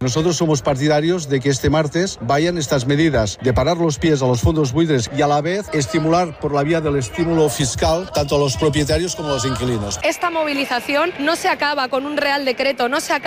Nosotros somos partidarios de que este martes vayan estas medidas de parar los pies a los fondos buitres y a la vez estimular por la vía del estímulo fiscal tanto a los propietarios como a los inquilinos. Esta movilización no se acaba con un real decreto, no se acaba